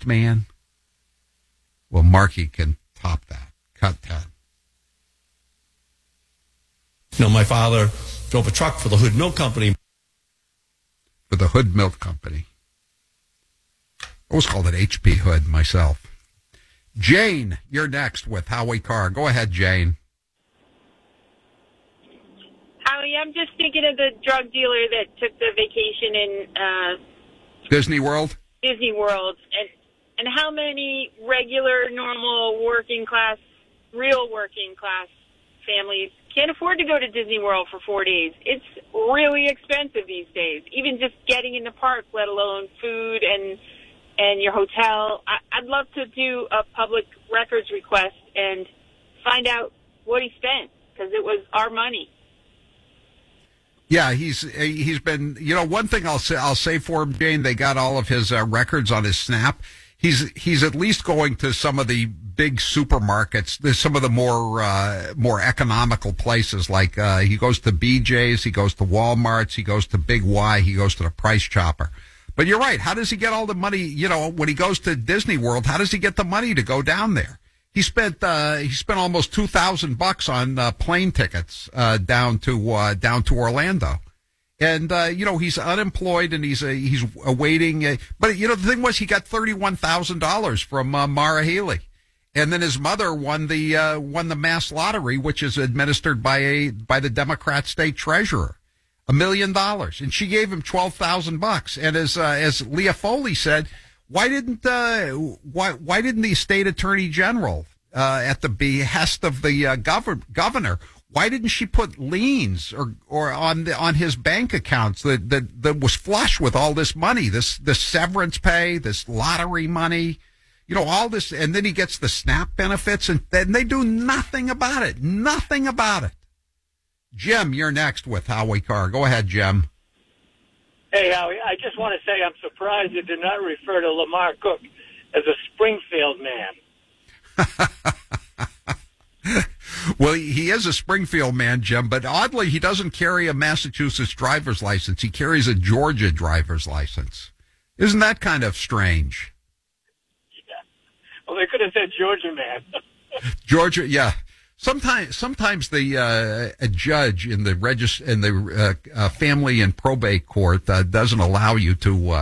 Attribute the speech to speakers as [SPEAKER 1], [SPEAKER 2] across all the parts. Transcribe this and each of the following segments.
[SPEAKER 1] man? Well, Markey can top that. Cut that.
[SPEAKER 2] My father drove a truck for the Hood Milk Company.
[SPEAKER 1] For the Hood Milk Company. I always called it H.P. Hood myself. Jane, you're next with Howie Carr. Go ahead, Jane.
[SPEAKER 3] Howie, I'm just thinking of the drug dealer that took the vacation in
[SPEAKER 1] Disney World?
[SPEAKER 3] Disney World. And how many regular, normal, working class, real working class families can't afford to go to Disney World for 4 days? It's really expensive these days, even just getting in the park, let alone food and your hotel. I'd love to do a public records request and find out what he spent, because it was our money.
[SPEAKER 1] Yeah, he's been, one thing I'll say for him, Jane, they got all of his records on his Snap. He's at least going to some of the big supermarkets. There's some of the more economical places, like he goes to BJ's, he goes to Walmart's, he goes to Big Y, he goes to the Price Chopper. But you're right. How does he get all the money? When he goes to Disney World, how does he get the money to go down there? He spent almost $2,000 on plane tickets down to Orlando. And, he's unemployed and he's awaiting. But, the thing was, he got $31,000 from Mara Healy. And then his mother won the mass lottery, which is administered by the Democrat state treasurer, $1 million. And she gave him $12,000. And as Leah Foley said, why didn't the state attorney general, at the behest of the governor, why didn't she put liens or on his bank accounts that was flush with all this money, this severance pay, this lottery money, all this, and then he gets the SNAP benefits, and then they do nothing about it. Nothing about it. Jim, you're next with Howie Carr. Go ahead, Jim.
[SPEAKER 4] Hey, Howie, I just want to say I'm surprised you did not refer to Lamar Cook as a Springfield man.
[SPEAKER 1] Well, he is a Springfield man, Jim, but oddly, he doesn't carry a Massachusetts driver's license. He carries a Georgia driver's license. Isn't that kind of strange?
[SPEAKER 4] Yeah. Well, they could have said Georgia man.
[SPEAKER 1] Georgia, yeah. Sometimes the a judge in the family and probate court doesn't allow you to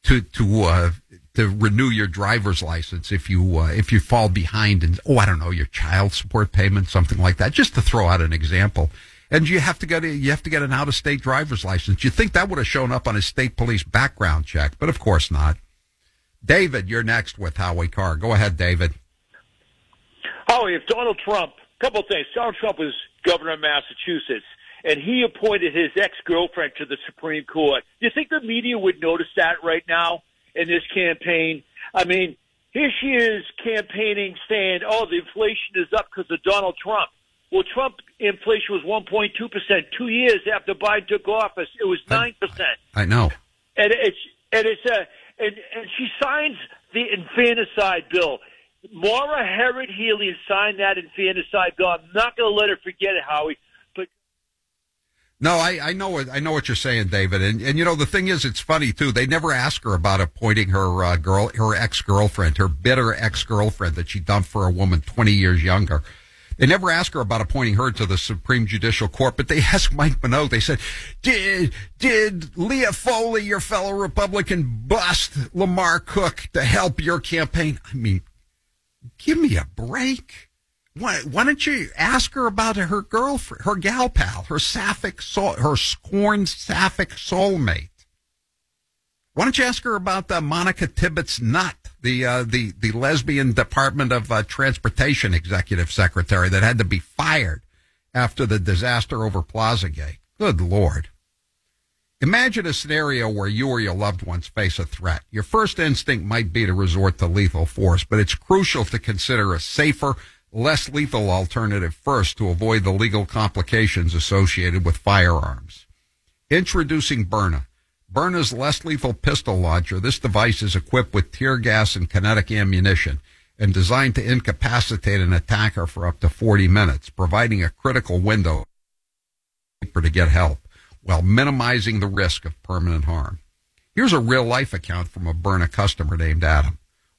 [SPEAKER 1] renew your driver's license if you fall behind in your child support payment, something like that. Just to throw out an example, and you have to get an out of state driver's license. You think that would have shown up on his state police background check, but of course not. David, you're next with Howie Carr. Go ahead, David.
[SPEAKER 5] Howie, if Donald Trump. Couple of things. Donald Trump was governor of Massachusetts, and he appointed his ex-girlfriend to the Supreme Court. Do you think the media would notice that right now in this campaign? I mean, here she is campaigning saying, the inflation is up because of Donald Trump. Well, Trump inflation was 1.2%. 2 years after Biden took office, it was 9%.
[SPEAKER 1] I know.
[SPEAKER 5] And she signs the infanticide bill. Maura Herod Healy signed that infanticide bill. I'm not going to let her forget it, Howie. But
[SPEAKER 1] no, I know what you're saying, David. And the thing is, it's funny too. They never ask her about appointing her ex-girlfriend, her bitter ex-girlfriend that she dumped for a woman 20 years younger. They never ask her about appointing her to the Supreme Judicial Court, but they asked Mike Minogue. They said, did Leah Foley, your fellow Republican, bust Lamar Cook to help your campaign? I mean, give me a break. Why don't you ask her about her girlfriend, her gal pal, her scorned sapphic soulmate? Why don't you ask her about Monica Tibbetts Nutt, the lesbian Department of Transportation executive secretary that had to be fired after the disaster over Plazagate? Good Lord. Imagine a scenario where you or your loved ones face a threat. Your first instinct might be to resort to lethal force, but it's crucial to consider a safer, less lethal alternative first to avoid the legal complications associated with firearms. Introducing Byrna. Byrna's less lethal pistol launcher. This device is equipped with tear gas and kinetic ammunition and designed to incapacitate an attacker for up to 40 minutes, providing a critical window to get help, while minimizing the risk of permanent harm. Here's a real-life account from a Byrna customer named Adam.